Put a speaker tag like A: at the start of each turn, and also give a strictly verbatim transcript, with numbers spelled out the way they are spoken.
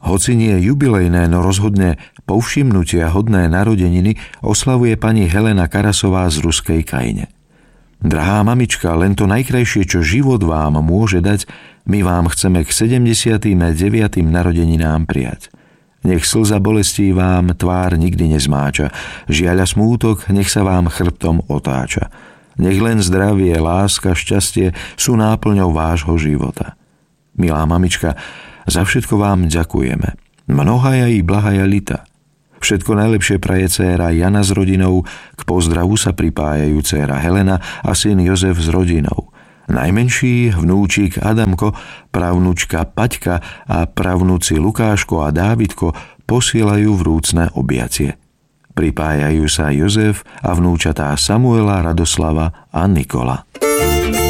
A: Hoci nie jubilejné, no rozhodne povšimnutia hodné narodeniny oslavuje pani Helena Karasová z Ruskej Kajne. Drahá mamička, len to najkrajšie, čo život vám môže dať, my vám chceme k sedemdesiatym deviatym narodeninám prijať. Nech slza bolestí vám tvár nikdy nezmáča, žiaľ a smútok nech sa vám chrbtom otáča. Nech len zdravie, láska, šťastie sú náplňou vášho života. Milá mamička, za všetko vám ďakujeme. Mnohaja i blahaja lita. Všetko najlepšie praje dcéra Jana s rodinou, k pozdravu sa pripájajú dcéra Helena a syn Jozef s rodinou. Najmenší vnúčik Adamko, pravnúčka Paťka a pravnúci Lukáško a Dávidko posielajú vrúcne objacie. Pripájajú sa Jozef a vnúčatá Samuela, Radoslava a Nikola.